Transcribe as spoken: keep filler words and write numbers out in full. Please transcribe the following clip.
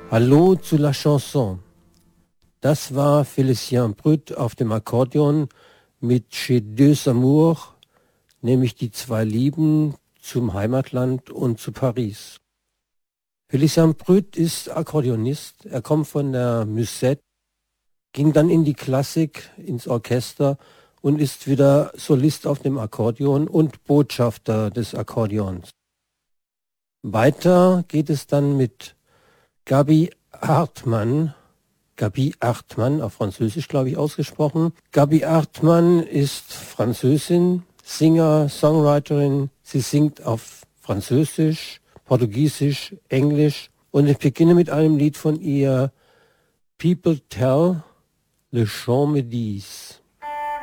Hallo zu la Chanson. Das war Félicien Brütt auf dem Akkordeon mit Chez deux amours, nämlich die zwei Lieben zum Heimatland und zu Paris. Félicien Brütt ist Akkordeonist, er kommt von der Musette, ging dann in die Klassik, ins Orchester und ist wieder Solist auf dem Akkordeon und Botschafter des Akkordeons. Weiter geht es dann mit Gaby Hartmann, Gaby Hartmann, auf Französisch glaube ich ausgesprochen. Gaby Hartmann ist Französin, Singer, Songwriterin. Sie singt auf Französisch, Portugiesisch, Englisch. Und ich beginne mit einem Lied von ihr, People Tell, Le Chant Me Dise.